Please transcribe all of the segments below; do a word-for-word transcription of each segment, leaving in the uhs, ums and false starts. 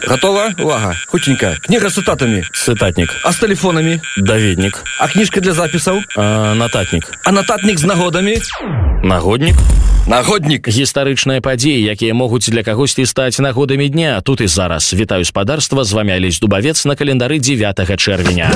Готова? Увага. Хутенько. Книга с цитатами. Цитатник. А с телефонами? Даведник. А книжка для записаў? А, нататник. А нататник з нагодамі? Нагодник. Нагодник. Гістарычныя падзеі, якія могуць для кагосьці стаць нагодамі дня. Тут і зараз. Вітаю спадарства, з вамі Алесь Дубавец на календары дзевятага чэрвеня.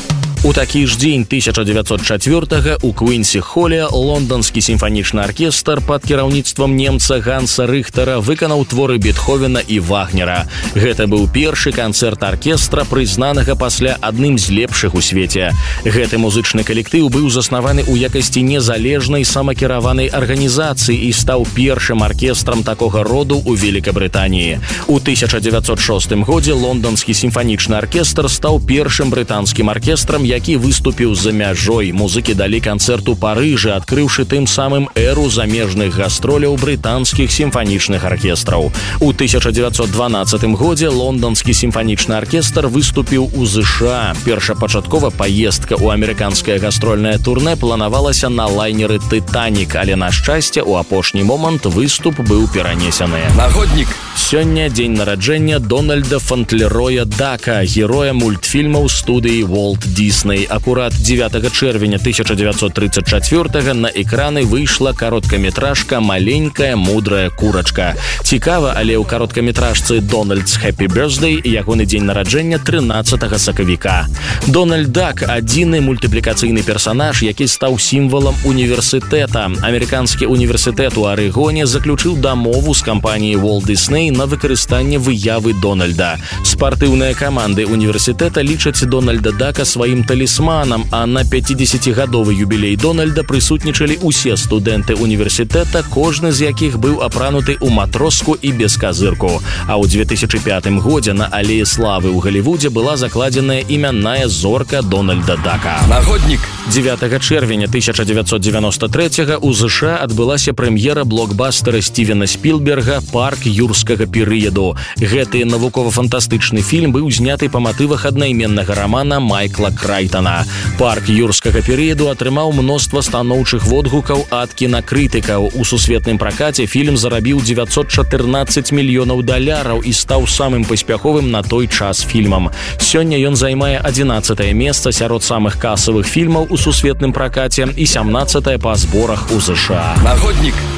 У такі ж дзень тысяча дзевяцьсот чацвёртага у Квінсі-холе лондонскі сімфанічны аркестр пад кіраўніцтвам немца Ганса Рыхтара выканаў творы Бетховена і Вагнера. Гэта быў першы канцэрт аркестра, прызнанага пасля адным з лепшых у свеце. Гэты музычны калектыў быў заснаваны ў якасці незалежнай самакіраванай арганізацыі і стаў першым аркестрам такога роду ў Великабрытаніі. У тысяча дзевяцьсот шостым годзе лондонскі сімфанічны аркестр стаў першым брытанскім аркестрам, які выступіў за мяжой. Музыкі далі канцэрт у Парыжы, адкрыўшы тым самым эру замежных гастроляў брытанскіх сімфанічных аркестраў. У тысяча дзевяцьсот дванаццатым годзе лондонскі сімфанічны аркестр выступіў у ЗША. Першапачаткова паездка ў амерыканскае гастрольнае турнэ планавалася на лайнеры «Тытанік», але, на шчасце, у апошні момант выступ быў перанесены. Нагодник. Сёння дзень нараджэння Дональда Фантлероя Дака, героя мультфільмаў студыі Walt Disney. Акурат дзевятага чэрвеня тысяча дзевяцьсот трыццаць чацвёртага на экраны выйшла кароткаметражка «Маленькая мудрая курачка». Цікава, але ў кароткаметражцы «Дональд's Happy Birthday» ягоны дзень нараджэння трынаццатага сакавіка. Дональд Дак – адзіны мультыплікацыйны персанаж, які стаў сімвалам універсітэта. Амерыканскі універсітэт у Арэгоне заключыў дамову з кампаніяй Walt Disney на выкарыстанне выявы Дональда. Спартыўныя каманды універсітэта лічаць Дональда Дака сваім талісманам, а на пяцідзесяцігадовы юбілей Дональда прысутнічалі ўсе студэнты універсітэта, кожны з якіх быў апрануты ў матроску і без казырку. А ў две тысячы пятым годзе на алеі славы ў Галівудзе была закладзеная імянная зорка Дональда Дака. Нагодник. дзевятага чэрвеня тысяча дзевяцьсот дзевяноста трэцяга ў ЗША адбылася прэм'ера блокбастера Стівена Спілберга «Парк юрскага перыяду». Гэты навукова-фантастычны фільм быў зняты па матывах аднайменнага рамана Майкла Крайтона. «Парк юрскага перыяду» атрымаў мноства станоўчых водгукаў ад кінакрытыкаў. У сусветным пракаце фільм зарабіў дзевяцьсот чатырнаццаць мільёнаў даляраў і стаў самым паспяховым на той час фільмам. Сёння ён займае адзінаццатае месца сярод самых касавых фільмаў у сусветным пракаце і сямнаццатае па зборах у ЗША. Нагодник.